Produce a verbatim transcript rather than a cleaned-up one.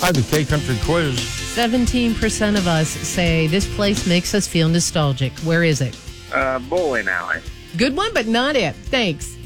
Hi, the K-Country Quiz. seventeen percent of us say this place makes us feel nostalgic. Where is it? Uh, bowling alley. Good one, but not it. Thanks.